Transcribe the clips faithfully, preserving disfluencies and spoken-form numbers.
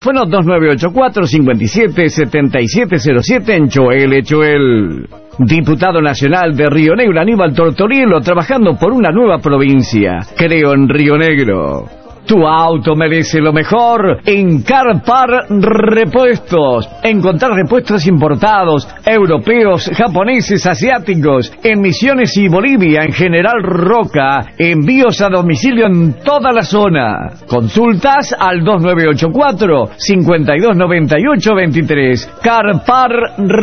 Bueno, dos nueve ocho cuatro, cinco siete, siete siete cero siete en Choel, Choel. Diputado Nacional de Río Negro, Aníbal Tortorielo, trabajando por una nueva provincia. Creo en Río Negro. Tu auto merece lo mejor en Carpar Repuestos. Encontrar repuestos importados, europeos, japoneses, asiáticos, en Misiones y Bolivia, en General Roca. Envíos a domicilio en toda la zona. Consultas al dos nueve ocho cuatro, cinco dos nueve ocho dos tres. Carpar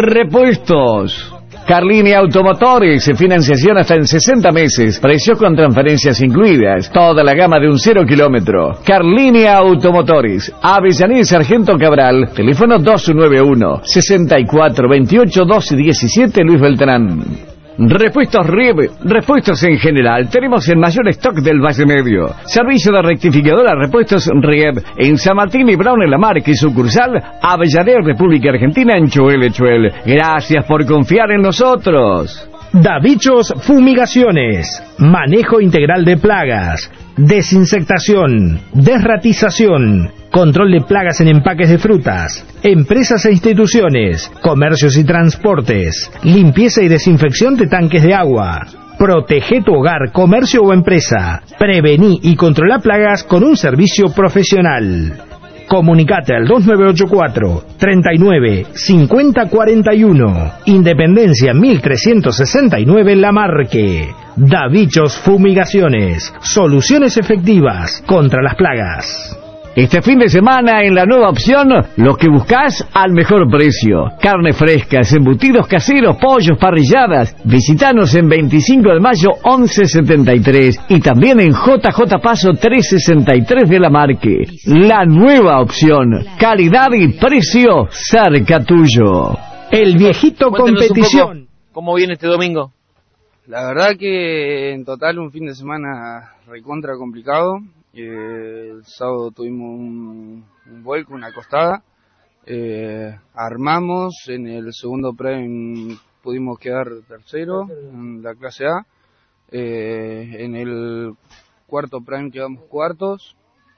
Repuestos. Carlini Automotores, financiación hasta en sesenta meses, precios con transferencias incluidas, toda la gama de un cero kilómetro. Carlini Automotores, Avellaneda Sargento Cabral, teléfono dos nueve uno, seis cuatro dos ocho, dos uno siete, Luis Beltrán. Repuestos Rieb, repuestos en general, tenemos el mayor stock del Valle Medio. Servicio de rectificadora Repuestos Rieb, en San Martín y Brown en la Marca y sucursal, Avellaneda, República Argentina, en Choel, Choel. Gracias por confiar en nosotros. Davichos Fumigaciones, manejo integral de plagas, desinsectación, desratización, control de plagas en empaques de frutas, empresas e instituciones, comercios y transportes, limpieza y desinfección de tanques de agua. Protege tu hogar, comercio o empresa. Prevení y controla plagas con un servicio profesional. Comunicate al dos nueve ocho cuatro, treinta y nueve, cincuenta cuarenta y uno. Independencia mil trescientos sesenta y nueve La Marque. Davichos Fumigaciones. Soluciones efectivas contra las plagas. Este fin de semana en la nueva opción, lo que buscas al mejor precio. Carne frescas, embutidos caseros, pollos, parrilladas. Visitanos en veinticinco de mayo once setenta y tres y también en J J Paso trescientos sesenta y tres de La Marque. La nueva opción, calidad y precio cerca tuyo. El Viejito Cuéntenos Competición. un poco, ¿cómo viene este domingo? La verdad que en total un fin de semana recontra complicado. Eh, el sábado tuvimos un, un vuelco, una acostada. Eh, armamos, en el segundo prem pudimos quedar tercero en la clase A. Eh, en el cuarto prem quedamos cuartos.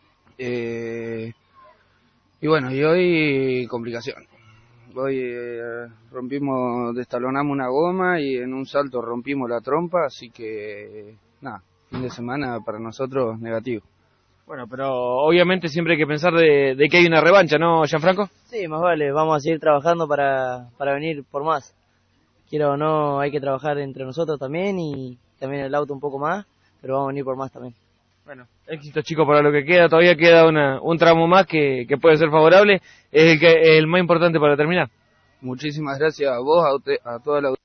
Eh, y bueno, y hoy complicación. Hoy eh, rompimos, destalonamos una goma y en un salto rompimos la trompa, así que nada, fin de semana para nosotros negativo. Bueno, pero obviamente siempre hay que pensar de, de que hay una revancha, ¿no, Gianfranco? Sí, más vale, vamos a seguir trabajando para, para venir por más. Quiero o no, hay que trabajar entre nosotros también y también el auto un poco más, pero vamos a venir por más también. Bueno, éxito chicos para lo que queda, todavía queda una, un tramo más que, que puede ser favorable, es el, que, el más importante para terminar. Muchísimas gracias a vos, a, usted, a toda la